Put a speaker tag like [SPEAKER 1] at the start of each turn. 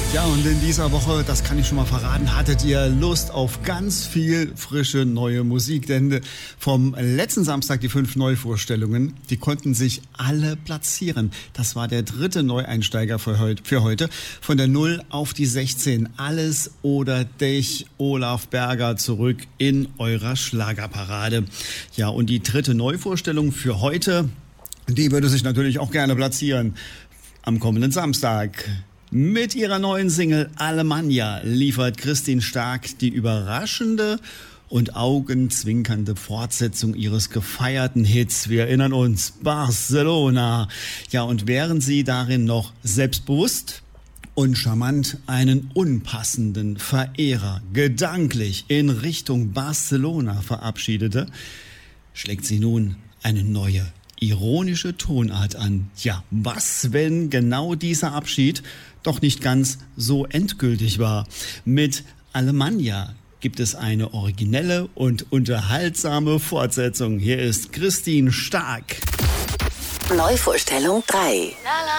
[SPEAKER 1] Ja, und in dieser Woche, das kann ich schon mal verraten, hattet ihr Lust auf ganz viel frische neue Musik. Denn vom letzten Samstag die 5 Neuvorstellungen, die konnten sich alle platzieren. Das war der 3. Neueinsteiger für heute. Von der 0 auf die 16. Alles oder dich, Olaf Berger, zurück in eurer Schlagerparade. Ja, und die 3. Neuvorstellung für heute, die würde sich natürlich auch gerne platzieren. Am kommenden Samstag. Mit ihrer neuen Single Alemannia liefert Christine Stark die überraschende und augenzwinkernde Fortsetzung ihres gefeierten Hits. Wir erinnern uns, Barcelona. Ja, und während sie darin noch selbstbewusst und charmant einen unpassenden Verehrer gedanklich in Richtung Barcelona verabschiedete, schlägt sie nun eine neue ironische Tonart an. Ja, was, wenn genau dieser Abschied doch nicht ganz so endgültig war? Mit Alemannia gibt es eine originelle und unterhaltsame Fortsetzung. Hier ist Christine Stark.
[SPEAKER 2] Neuvorstellung 3.